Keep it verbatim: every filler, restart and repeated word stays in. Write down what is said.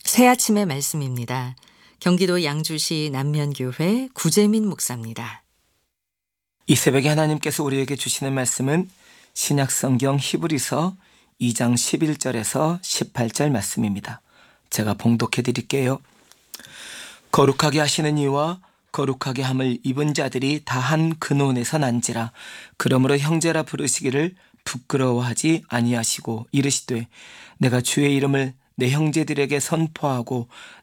새아침의 말씀입니다. 경기도 양주시 남면교회 구재민 목사입니다. 이 새벽에 하나님께서 우리에게 주시는 말씀은 신약성경 히브리서 이 장 십일 절에서 십팔 절 말씀입니다. 제가 봉독해 드릴게요. 거룩하게 하시는 이와 거룩하게 함을 입은 자들이 다 한 근원에서 난지라. 그러므로 형제라 부르시기를 부끄러워하지 아니하시고 이르시되 내가 주의 이름을 내 형제들에게 선포하고